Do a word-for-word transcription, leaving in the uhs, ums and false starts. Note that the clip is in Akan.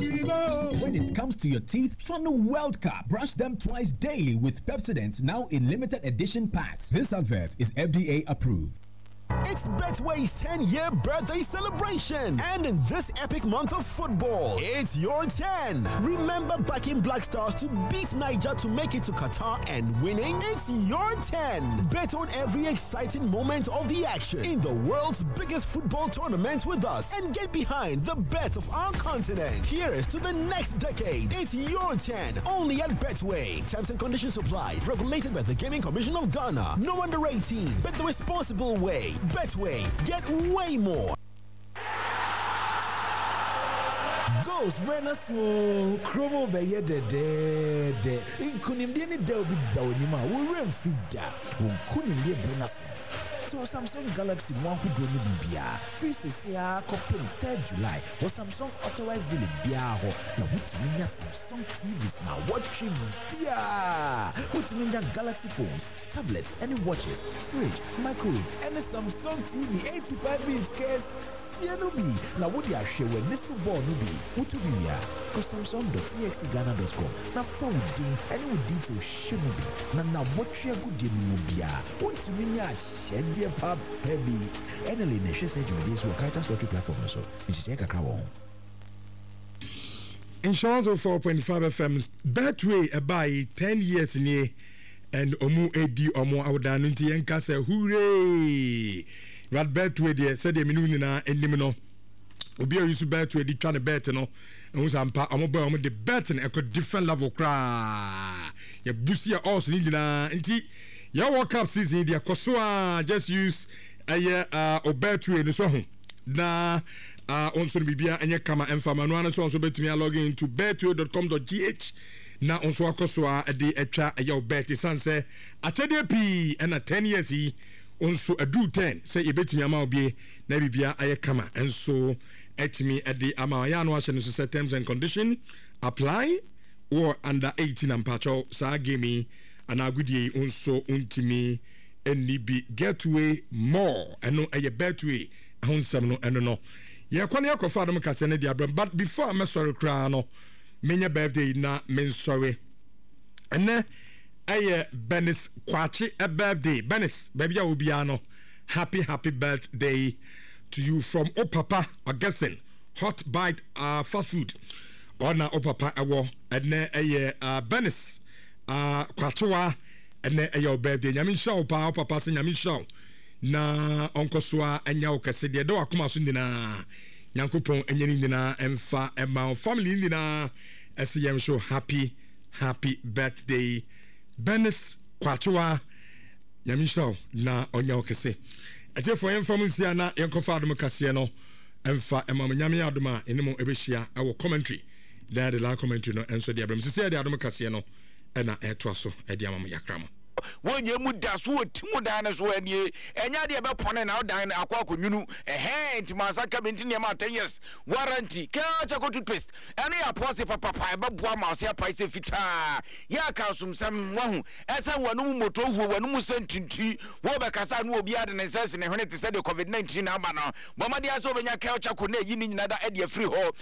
When it comes to your teeth, Fano World Cup. Brush them twice daily with Pepsodent, now in limited edition packs. This advert is F D A approved. It's Betway's ten-year birthday celebration, and in this epic month of football, it's your ten. Remember backing Black Stars to beat Niger to make it to Qatar and winning? It's your ten. Bet on every exciting moment of the action in the world's biggest football tournament with us and get behind the best of our continent. Here's to the next decade. It's your ten, only at Betway. Terms and conditions apply. Regulated by the Gaming Commission of Ghana. No under eighteen. Bet the responsible way. Betway, get way more. Ghost Buenos Chromo Baye de de de. Inkunimdiani Delby Dawnima, we remfida. Unkunimdi Buenos. So Samsung Galaxy one hundred Bibia. Free C C A Copin third July. Or Samsung authorized the Biaho. Now what mean Samsung T Vs now watching Bia. What mean Galaxy phones, tablets, any watches, fridge, microwave, and a Samsung T V eighty-five inch case. Nubi. Now what you are showing this football nubi. What to be ya? Cause Samsung dot t x t ghana dot com. Now forwarding any with details shinubi. Now now what you are good in Nubia. What to mean ya shed your pap heavy. Any nation said you this will catch us to platform so. This is Eka Krawon. Insurance of four point five F M Betway by ten years in here and Omu Edi Omo Awdan into Yankasa. Hooray! Rad Betway there said the Minuna and Nimino. Obi used to bet to the trying to bet no and was ampa amoba omo the bet and a different level cry. Ya busia also need na nti ya World Cup season dia kosoa just use aye uh Betway no so ho. Na uh onso bibia enye kama emfama no an so onso betumi log in to betway dot com dot g h na onso akosoa ade etwa aye bet sanse achede pi and a ten years yi onso adu ten say ebetimi ama obie na bibia aye kama enso etimi ade ama ya no ahye no so terms and condition apply or under eighteen and pacho sa gemi anagudie onso untimi eni bi getaway more eno aye betway ahonsam no eno no ye kwani akofa adom kase ne dia but before I'm sorry kra no menya birthday na men sorry ene aye Benis Kwachi a birthday Benis baby ya obia no happy happy birthday to you from Opapa Augustine hot bite uh fast food ona Opapa ewo ene aye uh Benis uh Kwachiwa ene aye birthday nyame show pa Opapa se nyame show na onkoswa anya okase de do akoma so ndina nyankopon enyeni ndina emfa ema family ndina ese yem show happy happy birthday Benis Kwachiwa nyame show na onya okase ete for yem family sia na yenkofa adom kase no emfa ema nyame adoma enimo ebehia ewo commentary da de la commentary no enso de abram sisi de adom kase no ena eto so e de amam yakramo wonye mu da so otimu dan na so anie enya de be pone na odan akwa akonwunu eh ntimasa ka benti ne ma ten years warranty ka cha ko toothpaste ene ya pose papa pa be boa ma se price fita ya ka sumsam wahu esa wonu moto hu wonu sentinti wo be kasa no obi ade ne sense ne hwene te se de covid nineteen na aba no bomade aso benya ka cha ko na yi ni nyina da e de free ho